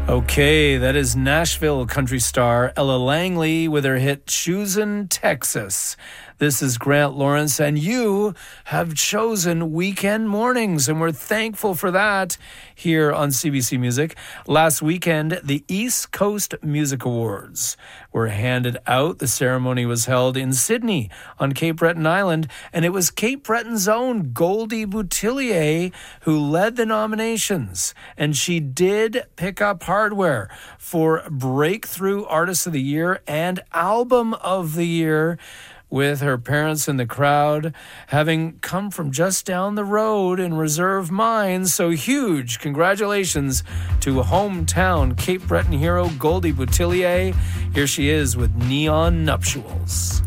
Okay, that is Nashville country star Ella Langley with her hit Choosin' Texas. This is Grant Lawrence, and you have chosen Weekend Mornings, and we're thankful for that here on CBC Music. Last weekend, the East Coast Music Awards were handed out. The ceremony was held in Sydney on Cape Breton Island, and it was Cape Breton's own Goldie Boutillier who led the nominations, and she did pick up hardware for Breakthrough Artist of the Year and Album of the Year, with her parents in the crowd, having come from just down the road in Reserve Mines. So huge congratulations to hometown Cape Breton hero Goldie Boutillier. Here she is with Neon Nuptials.